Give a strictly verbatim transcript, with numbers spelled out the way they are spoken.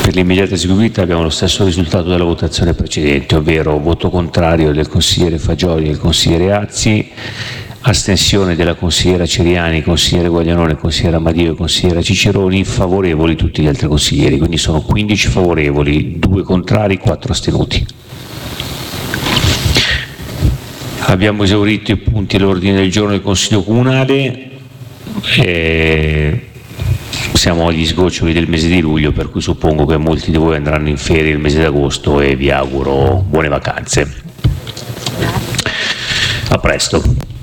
Per l'immediata eseguibilità abbiamo lo stesso risultato della votazione precedente, ovvero voto contrario del consigliere Fagioli e del consigliere Azzi, astensione della consigliera Ceriani, consigliere Guaglianone, consigliera Amadio e consigliera Ciceroni, favorevoli tutti gli altri consiglieri, quindi sono quindici favorevoli, due contrari, quattro astenuti. Abbiamo esaurito i punti all'ordine del giorno del Consiglio Comunale, e siamo agli sgoccioli del mese di luglio, per cui suppongo che molti di voi andranno in ferie il mese d'agosto e vi auguro buone vacanze. A presto.